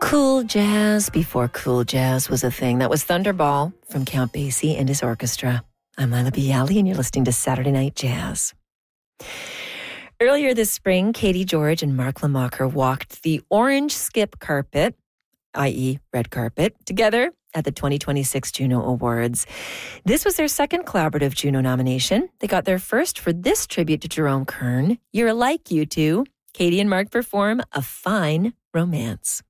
Cool jazz before cool jazz was a thing. That was Thunderball from Count Basie and his orchestra. I'm Lila Bialy, and you're listening to Saturday Night Jazz. Earlier this spring, Katie George and Mark Lamacher walked the orange skip carpet, i.e. red carpet, together at the 2026 Juno Awards. This was their second collaborative Juno nomination. They got their first for this tribute to Jerome Kern, You're Like You Two. Katie and Mark perform A Fine Romance.